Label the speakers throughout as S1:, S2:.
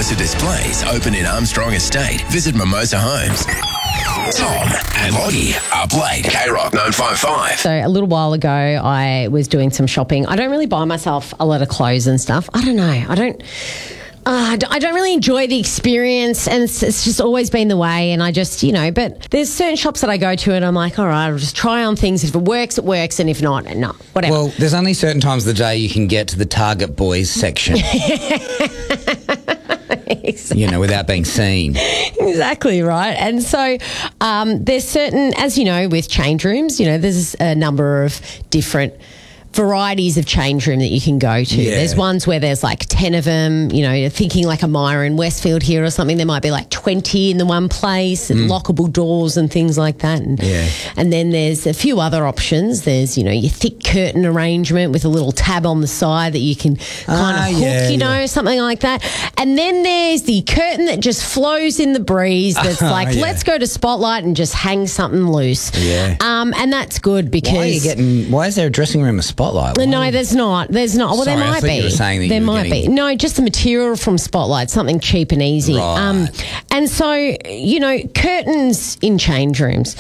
S1: Mimosa Displays open in Armstrong Estate. Visit Mimosa Homes. Tom and Lottie up late. K-Rock 955.
S2: So a little while ago, I was doing some shopping. I don't really buy myself a lot of clothes and stuff. I don't know. I don't really enjoy the experience, and it's just always been the way. And I just, but there's certain shops that I go to and I'm like, all right, I'll just try on things. If it works, it works. And if not, no, whatever.
S3: Well, there's only certain times of the day you can get to the Target boys section.
S2: Exactly.
S3: Without being seen.
S2: Exactly right. And so there's certain, as you know, with change rooms, there's a number of different varieties of change room that you can go to.
S3: Yeah.
S2: There's ones where there's like 10 of them, thinking like a Myer in Westfield here or something. There might be like 20 in the one place and lockable doors and things like that. And then there's a few other options. There's, your thick curtain arrangement with a little tab on the side that you can kind of hook, something like that. And then there's the curtain that just flows in the breeze that's let's go to Spotlight and just hang something loose.
S3: Yeah.
S2: And that's good because...
S3: Why is there a dressing room of Spotlight?
S2: No, there's not. There's not. Well,
S3: Sorry,
S2: there might
S3: I thought
S2: be.
S3: you were saying that
S2: there
S3: you were
S2: might
S3: getting...
S2: be. No, just the material from Spotlight, something cheap and easy.
S3: Right.
S2: And so, curtains in change rooms.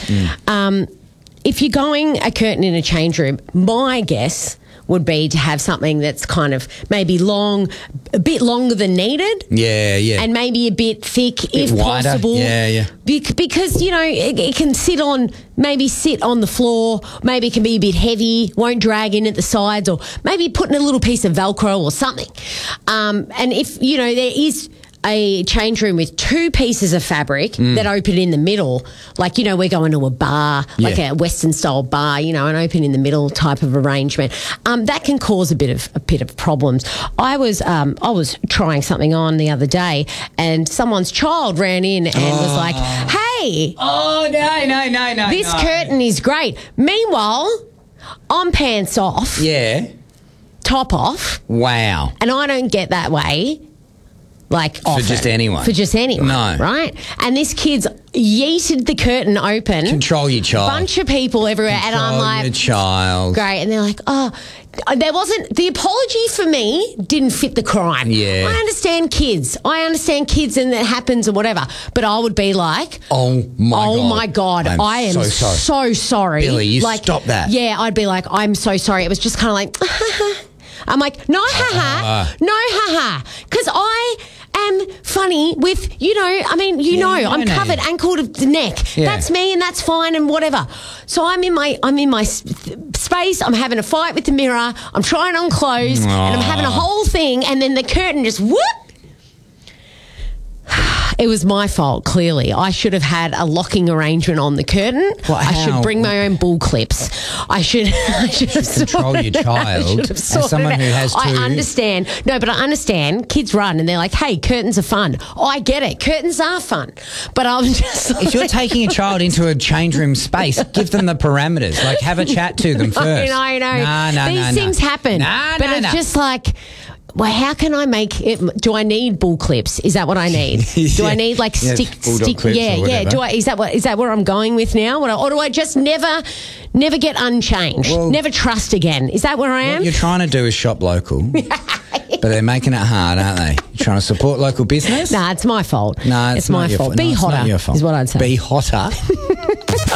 S2: If you're going a curtain in a change room, my guess would be to have something that's kind of maybe long, a bit longer than needed.
S3: Yeah.
S2: And maybe a bit thick, if
S3: wider.
S2: possible.
S3: Yeah.
S2: Because, it can sit on the floor, maybe it can be a bit heavy, won't drag in at the sides, or maybe putting a little piece of Velcro or something. And if, there is a change room with two pieces of fabric that open in the middle, like, we're going to a bar, like a Western style bar, an open in the middle type of arrangement, that can cause a bit of problems. I was trying something on the other day and someone's child ran in and was like, hey,
S3: no,
S2: this curtain is great. Meanwhile, I'm pants off, top off.
S3: Wow.
S2: And I don't get that way.
S3: For just anyone.
S2: No. Right? And this kid's yeeted the curtain open.
S3: Control your child.
S2: Bunch of people everywhere. And I'm like...
S3: your child.
S2: Great. And they're like, there wasn't... The apology for me didn't fit the crime.
S3: Yeah.
S2: I understand kids. And it happens or whatever. But I would be like...
S3: Oh, my God.
S2: I am so sorry.
S3: Billy, you stop that.
S2: Yeah, I'd be like, I'm so sorry. It was just kind of like... I'm like, no, ha-ha. Because I am funny with, I'm covered ankle to neck.
S3: Yeah.
S2: That's me and that's fine and whatever. So I'm in my space. I'm having a fight with the mirror. I'm trying on clothes and I'm having a whole thing, and then the curtain just whoop. It was my fault, clearly. I should have had a locking arrangement on the curtain. I should bring my own bull clips. I should have
S3: control your child. As someone who has two...
S2: I understand. No, but I understand. Kids run and they're like, hey, curtains are fun. I get it. Curtains are fun. But I'm just...
S3: If you're taking a child into a change room space, give them the parameters. Like, have a chat to them first.
S2: I know. These things happen. It's just like... Well, how can I make it? Do I need bull clips? Is that what I need? Do I need stick?
S3: Clips
S2: Is that where I'm going with now? Or do I just never get unchanged? Never trust again? Is that where I am?
S3: What you're trying to do is shop local. But they're making it hard, aren't they? You're trying to support local business?
S2: Nah, it's my fault.
S3: No, it's
S2: my fault. Be hotter is what I'd say.
S3: Be hotter.